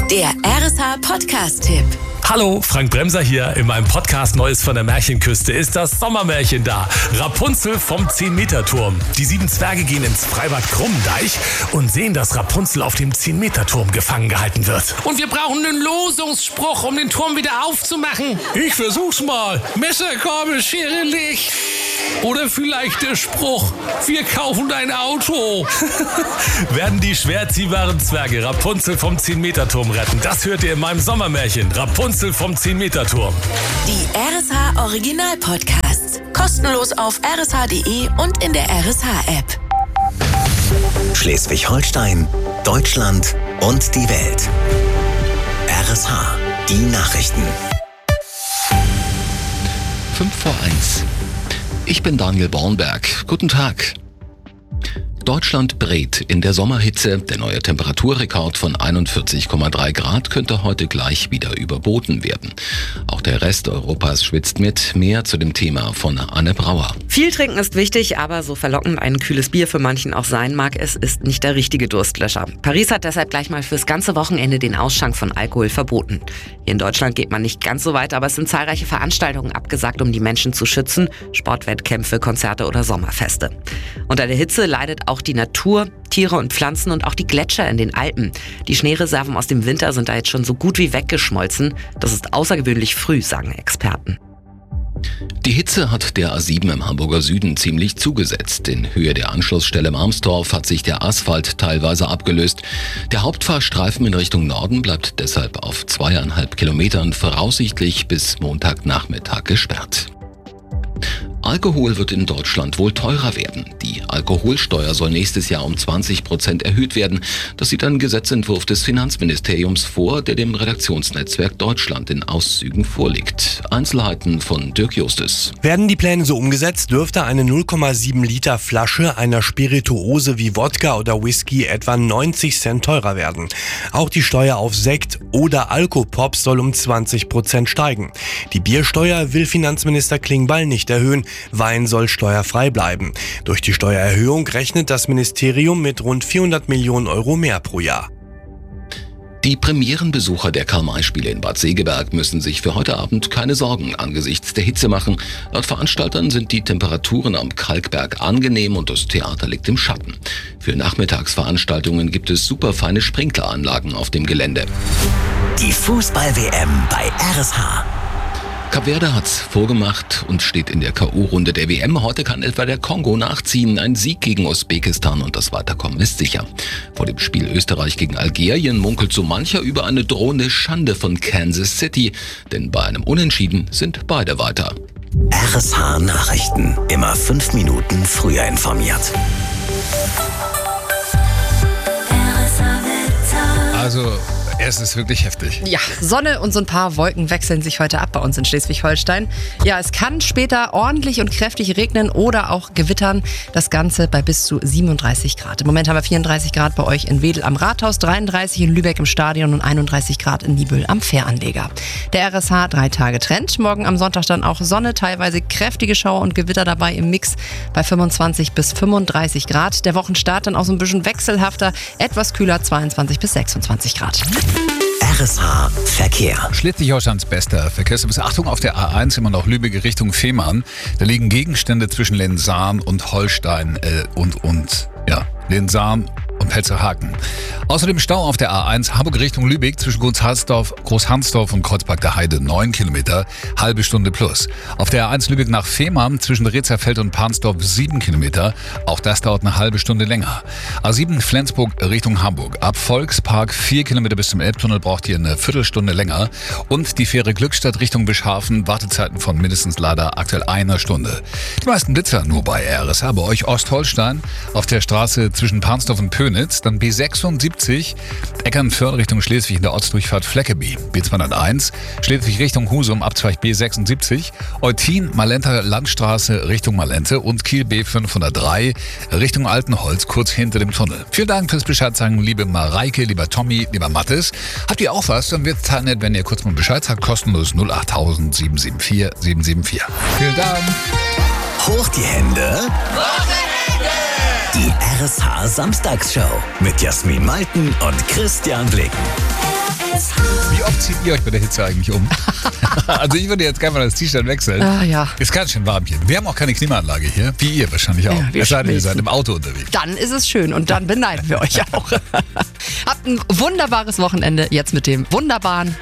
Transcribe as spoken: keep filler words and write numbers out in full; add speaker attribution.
Speaker 1: Der R S H-Podcast-Tipp.
Speaker 2: Hallo, Frank Bremser hier. In meinem Podcast Neues von der Märchenküste ist das Sommermärchen da. Rapunzel vom zehn-Meter-Turm. Die sieben Zwerge gehen ins Freibad Krummdeich und sehen, dass Rapunzel auf dem zehn-Meter-Turm gefangen gehalten wird.
Speaker 3: Und wir brauchen einen Losungsspruch, um den Turm wieder aufzumachen.
Speaker 2: Ich versuch's mal.
Speaker 3: Messer, Gabel, Schere, Licht. Oder vielleicht der Spruch, wir kaufen dein Auto.
Speaker 2: Werden die schwer ziehbaren Zwerge Rapunzel vom zehn-Meter-Turm retten? Das hört ihr in meinem Sommermärchen. Rapunzel vom zehn-Meter-Turm.
Speaker 1: Die R S H Original-Podcasts. Kostenlos auf r s h punkt d e und in der R S H-App.
Speaker 4: Schleswig-Holstein, Deutschland und die Welt. R S H, die Nachrichten.
Speaker 5: fünf vor eins. Ich bin Daniel Bornberg. Guten Tag. Deutschland brät in der Sommerhitze. Der neue Temperaturrekord von einundvierzig Komma drei Grad könnte heute gleich wieder überboten werden. Auch der Rest Europas schwitzt mit. Mehr zu dem Thema von Anne Brauer.
Speaker 6: Viel trinken ist wichtig, aber so verlockend ein kühles Bier für manchen auch sein mag, es ist nicht der richtige Durstlöscher. Paris hat deshalb gleich mal fürs ganze Wochenende den Ausschank von Alkohol verboten. Hier in Deutschland geht man nicht ganz so weit, aber es sind zahlreiche Veranstaltungen abgesagt, um die Menschen zu schützen. Sportwettkämpfe, Konzerte oder Sommerfeste. Unter der Hitze leidet auch die Natur, Tiere und Pflanzen und auch die Gletscher in den Alpen. Die Schneereserven aus dem Winter sind da jetzt schon so gut wie weggeschmolzen. Das ist außergewöhnlich früh, sagen Experten.
Speaker 5: Die Hitze hat der A sieben im Hamburger Süden ziemlich zugesetzt. In Höhe der Anschlussstelle Marmstorf hat sich der Asphalt teilweise abgelöst. Der Hauptfahrstreifen in Richtung Norden bleibt deshalb auf zweieinhalb Kilometern voraussichtlich bis Montagnachmittag gesperrt. Alkohol wird in Deutschland wohl teurer werden. Die Alkoholsteuer soll nächstes Jahr um zwanzig Prozent erhöht werden. Das sieht ein Gesetzentwurf des Finanzministeriums vor, der dem Redaktionsnetzwerk Deutschland in Auszügen vorliegt. Einzelheiten von Dirk Justus.
Speaker 7: Werden die Pläne so umgesetzt, dürfte eine null Komma sieben Liter Flasche einer Spirituose wie Wodka oder Whisky etwa neunzig Cent teurer werden. Auch die Steuer auf Sekt oder Alkopops soll um zwanzig Prozent steigen. Die Biersteuer will Finanzminister Klingbeil nicht erhöhen. Wein soll steuerfrei bleiben. Durch die Steuererhöhung rechnet das Ministerium mit rund vierhundert Millionen Euro mehr pro Jahr.
Speaker 5: Die Premierenbesucher der Karl-May-Spiele in Bad Segeberg müssen sich für heute Abend keine Sorgen angesichts der Hitze machen. Laut Veranstaltern sind die Temperaturen am Kalkberg angenehm und das Theater liegt im Schatten. Für Nachmittagsveranstaltungen gibt es superfeine Sprinkleranlagen auf dem Gelände.
Speaker 4: Die Fußball-W M bei R S H.
Speaker 5: Kap Verde hat's vorgemacht und steht in der K O-Runde der W M. Heute kann etwa der Kongo nachziehen. Ein Sieg gegen Usbekistan und das Weiterkommen ist sicher. Vor dem Spiel Österreich gegen Algerien munkelt so mancher über eine drohende Schande von Kansas City. Denn bei einem Unentschieden sind beide weiter.
Speaker 4: R S H Nachrichten. Immer fünf Minuten früher informiert.
Speaker 8: Also, es ist wirklich heftig.
Speaker 9: Ja, Sonne und so ein paar Wolken wechseln sich heute ab bei uns in Schleswig-Holstein. Ja, es kann später ordentlich und kräftig regnen oder auch gewittern. Das Ganze bei bis zu siebenunddreißig Grad. Im Moment haben wir vierunddreißig Grad bei euch in Wedel am Rathaus, dreiunddreißig in Lübeck im Stadion und einunddreißig Grad in Niebüll am Fähranleger. Der R S H drei Tage Trend. Morgen am Sonntag dann auch Sonne, teilweise kräftige Schauer und Gewitter dabei im Mix bei fünfundzwanzig bis fünfunddreißig Grad. Der Wochenstart dann auch so ein bisschen wechselhafter, etwas kühler, zweiundzwanzig bis sechsundzwanzig Grad.
Speaker 4: R S H Verkehr.
Speaker 8: Schleswig-Holsteins bester Verkehrsservice. Achtung, auf der A eins immer noch Lübeck Richtung Fehmarn. Da liegen Gegenstände zwischen Lensahn und Holstein äh, und, und, ja, Lensahn und Pelzerhaken. Außerdem Stau auf der A eins Hamburg Richtung Lübeck zwischen Großhansdorf, Großhansdorf und Kreuzberg der Heide neun Kilometer, halbe Stunde plus. Auf der A eins Lübeck nach Fehmarn zwischen Rezerfeld und Pansdorf sieben Kilometer, auch das dauert eine halbe Stunde länger. A sieben Flensburg Richtung Hamburg, ab Volkspark vier Kilometer bis zum Elbtunnel braucht ihr eine Viertelstunde länger und die Fähre Glückstadt Richtung Bischhafen, Wartezeiten von mindestens leider aktuell einer Stunde. Die meisten Blitzer nur bei R S H, bei euch Ostholstein auf der Straße zwischen Pansdorf und Pönitz, dann B sechsundsiebzig Eckernförde Richtung Schleswig in der Ortsdurchfahrt Fleckeby, B zweihunderteins Schleswig Richtung Husum, Abzweig B sechsundsiebzig, Eutin, Malenter Landstraße Richtung Malente und Kiel B fünfhundertdrei Richtung Altenholz, kurz hinter dem Tunnel. Vielen Dank fürs Bescheid sagen, liebe Mareike, lieber Tommy, lieber Mathis. Habt ihr auch was? Dann wird es total nett, wenn ihr kurz mal Bescheid sagt, kostenlos null acht tausend sieben sieben vier sieben sieben vier. Vielen Dank.
Speaker 4: Hoch die Hände. Die R S H Samstagsshow mit Jasmin Malten und Christian Blick.
Speaker 1: R S H.
Speaker 8: Wie oft zieht ihr euch bei der Hitze eigentlich um? Also ich würde jetzt gerne mal das T-Shirt wechseln.
Speaker 9: Ah, ja.
Speaker 8: Ist ganz schön warm hier. Wir haben auch keine Klimaanlage hier, wie ihr wahrscheinlich auch.
Speaker 9: Ja, wir
Speaker 8: Es sei denn, ihr
Speaker 9: schmelzen.
Speaker 8: seid im Auto unterwegs.
Speaker 9: Dann ist es schön und dann beneiden wir euch auch. Habt ein wunderbares Wochenende jetzt mit dem wunderbaren